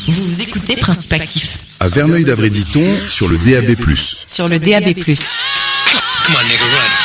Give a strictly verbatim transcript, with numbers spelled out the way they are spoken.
Vous écoutez Principe Actif. À Verneuil-d'Avray-Diton, sur le D A B plus. Sur le D A B plus. Come on, nigga, run.